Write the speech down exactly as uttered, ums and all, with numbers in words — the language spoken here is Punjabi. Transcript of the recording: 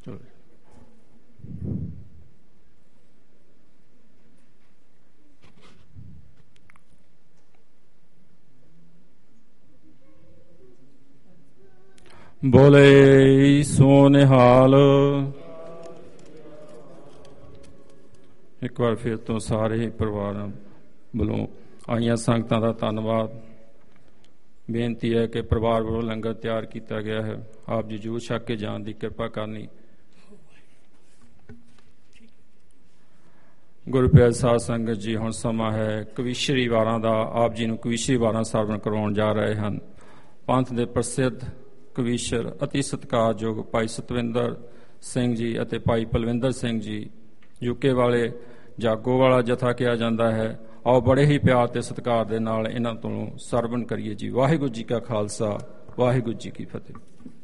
ਬੋਲੇ ਸੋ ਨਿਹਾਲ। ਇੱਕ ਵਾਰ ਫਿਰ ਤੋਂ ਸਾਰੇ ਪਰਿਵਾਰਾਂ ਵੱਲੋਂ ਆਈਆਂ ਸੰਗਤਾਂ ਦਾ ਧੰਨਵਾਦ। ਬੇਨਤੀ ਹੈ ਕਿ ਪਰਿਵਾਰ ਵੱਲੋਂ ਲੰਗਰ ਤਿਆਰ ਕੀਤਾ ਗਿਆ ਹੈ, ਆਪ ਜੀ ਜਰੂਰ ਛਕ ਕੇ ਜਾਣ ਦੀ ਕਿਰਪਾ ਕਰਨੀ। ਗੁਰਪਿਆਰੀ ਸਾਧ ਸੰਗਤ ਜੀ, ਹੁਣ ਸਮਾਂ ਹੈ ਕਵੀਸ਼ਰੀ ਵਾਰਾਂ ਦਾ। ਆਪ ਜੀ ਨੂੰ ਕਵੀਸ਼ਰੀ ਵਾਰਾਂ ਸਰਵਣ ਕਰਵਾਉਣ ਜਾ ਰਹੇ ਹਨ। ਪੰਥ ਦੇ ਪ੍ਰਸਿੱਧ ਕਵੀਸ਼ਰ ਅਤੀ ਸਤਿਕਾਰਯੋਗ ਭਾਈ ਸਤਵਿੰਦਰ ਸਿੰਘ ਜੀ ਅਤੇ ਭਾਈ ਪਲਵਿੰਦਰ ਸਿੰਘ ਜੀ, ਯੂਕੇ ਵਾਲੇ ਜਾਗੋ ਵਾਲਾ ਜਥਾ ਕਿਹਾ ਜਾਂਦਾ ਹੈ। ਆਓ ਬੜੇ ਹੀ ਪਿਆਰ ਤੇ ਸਤਿਕਾਰ ਦੇ ਨਾਲ ਇਹਨਾਂ ਤੋਂ ਸਰਵਣ ਕਰੀਏ ਜੀ। ਵਾਹਿਗੁਰੂ ਜੀ ਕਾ ਖਾਲਸਾ, ਵਾਹਿਗੁਰੂ ਜੀ ਕੀ ਫਤਿਹ।